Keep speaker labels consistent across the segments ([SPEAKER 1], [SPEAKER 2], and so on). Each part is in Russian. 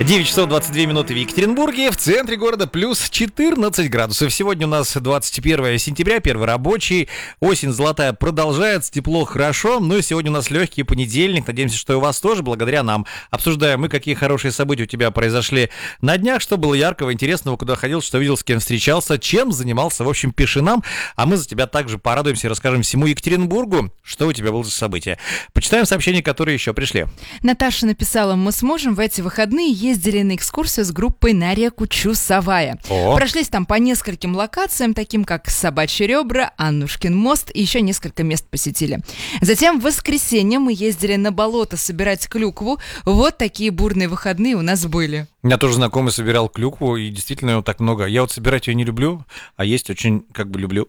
[SPEAKER 1] 9 часов 22 минуты в Екатеринбурге, в центре города плюс 14 градусов. Сегодня у нас 21 сентября, первый рабочий. Осень золотая продолжается, тепло, хорошо. Ну и сегодня у нас легкий понедельник. Надеемся, что и у вас тоже, благодаря нам. Обсуждаем мы, какие хорошие события у тебя произошли на днях, что было яркого, интересного, куда ходил, что видел, с кем встречался, чем занимался. В общем, пиши нам, а мы за тебя также порадуемся и расскажем всему Екатеринбургу, что у тебя было за события. Почитаем сообщения, которые еще пришли.
[SPEAKER 2] Наташа написала: мы с мужем в эти выходные ездили на экскурсию с группой на реку Чусовая. Прошлись там по нескольким локациям, таким как Собачьи ребра, Аннушкин мост, и еще несколько мест посетили. Затем в воскресенье мы ездили на болото собирать клюкву. Вот такие бурные выходные у нас были.
[SPEAKER 1] У меня тоже знакомый собирал клюкву, и действительно его так много. Я вот собирать ее не люблю, а есть очень люблю.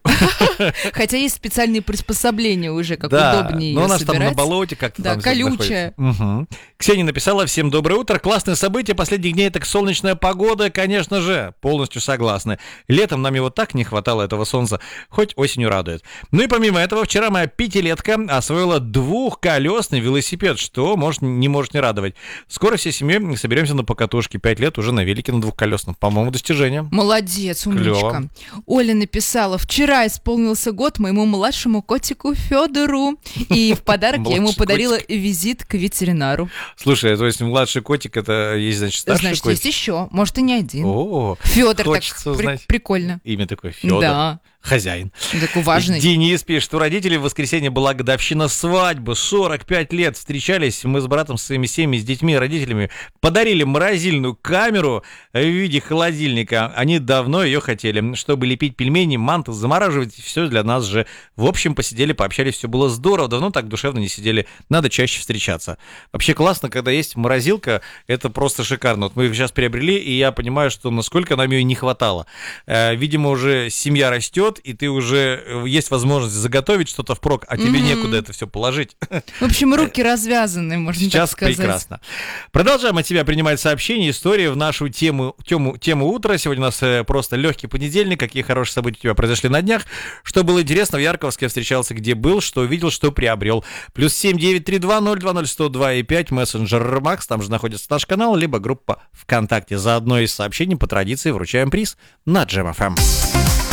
[SPEAKER 2] Хотя есть специальные приспособления уже, как удобнее ее собирать. Да, но она же там на болоте как-то там
[SPEAKER 1] колючая. Угу. Ксения написала: всем доброе утро, классное событие последних дней, так солнечная погода, конечно же, полностью согласны. Летом нам его так не хватало, этого солнца, хоть осенью радует. Ну и помимо этого, вчера моя пятилетка освоила двухколесный велосипед, что не может не радовать. Скоро всей семьей соберемся на покатушке. 5 лет уже на велике на двухколесном. По-моему, достижение.
[SPEAKER 2] Молодец, умничка. Клево. Оля написала: вчера исполнился год моему младшему котику Федору, и в подарок я ему подарила визит к ветеринару.
[SPEAKER 1] Слушай, то есть младший котик, это есть, значит, старший котик?
[SPEAKER 2] Значит, есть еще, может, и не один.
[SPEAKER 1] О,
[SPEAKER 2] Федор, так прикольно.
[SPEAKER 1] Имя такое, Федор. Да. Хозяин.
[SPEAKER 2] Такой важный.
[SPEAKER 1] Денис пишет: у родителей в воскресенье была годовщина свадьбы, 45 лет встречались мы с братом, с своими семьями, с детьми, родителями, подарили морозильную камеру в виде холодильника. Они давно ее хотели, чтобы лепить пельмени, манты, замораживать, все для нас же. В общем, посидели, пообщались, все было здорово, давно так душевно не сидели, надо чаще встречаться. Вообще классно, когда есть морозилка, это просто шикарно. Вот мы их сейчас приобрели, и я понимаю, что насколько нам ее не хватало. Видимо, уже семья растет, и ты уже есть возможность заготовить что-то впрок, а тебе некуда это все положить.
[SPEAKER 2] В общем, руки развязаны, можно
[SPEAKER 1] сейчас
[SPEAKER 2] так сказать.
[SPEAKER 1] Сейчас прекрасно. Продолжаем от тебя принимать сообщения, истории в нашу тему утра. Сегодня у нас просто легкий понедельник. Какие хорошие события у тебя произошли на днях? Что было интересно в Ярковске? Встречался, где был, что видел, что приобрел. +7 932 020 102 и 5. Мессенджер Макс, там же находится наш канал, либо группа ВКонтакте. За одно из сообщений по традиции вручаем приз на Джем FM.